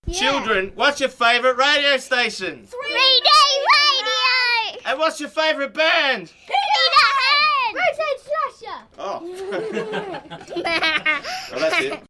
Yeah. Children, what's your favourite radio station? 3D Radio! And what's your favourite band? Peter Hand! Rotate Slasher! Oh. Well, that's it.